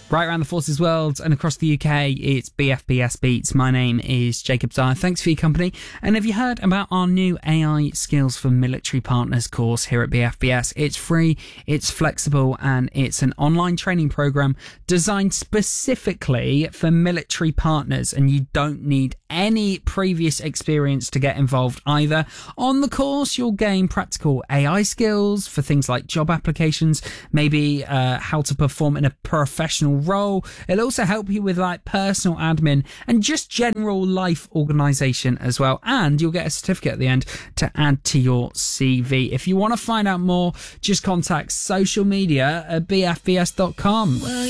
Right around the forces world and across the UK, it's BFBS Beats. My name is Jacob Dyer. Thanks for your company. And have you heard about our new AI Skills for Military Partners course here at BFBS? It's free, it's flexible, and it's an online training program designed specifically for military partners. And you don't need any previous experience to get involved either. On the course, you'll gain practical AI skills for things like job applications, maybe how to perform in a professional role. It'll also help you with like personal admin and just general life organization as well. And you'll get a certificate at the end to add to your CV. If you want to find out more, just contact social media at bfbs.com.